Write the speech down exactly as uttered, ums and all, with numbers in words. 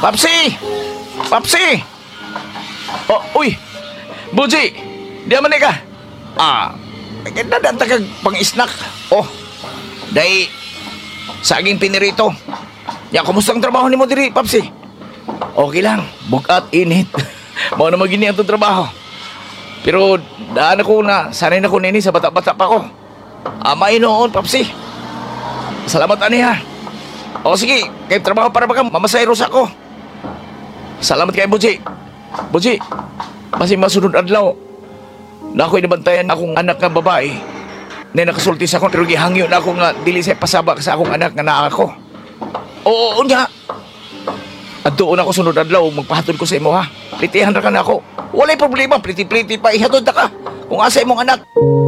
Papsi! Papsi! Oh, uy! Buji! Di man ka? Ah, nagdadanta kag pang-snack. Oh, day, saging pinirito. Ya, kumusta ang trabaho ni mo diri, Papsi? Okay lang, bugat, init. Mao na magini ang trabaho. Pero daan ako na, sanay na ko nini sa bata-bata pa ko. Amay noon, Papsi. Salamat ani ha. O sige, kay trabaho para baka mamasayros ako. Salamat kay Buji. Buji, basi masunod adlaw. Na ako'y nabantayan akong anak nga babae. Na nakasulti sa akong pero gihangyo na ako nga dili sa pasaba sa akong anak nga naa ako. Oo, nya. At doon ako sunod adlaw, magpahatod ko sa imo ha. Plitihan ra ka na ako. Walay problema, pliti-pliti pa ihatod na ka. Kung asa imong anak.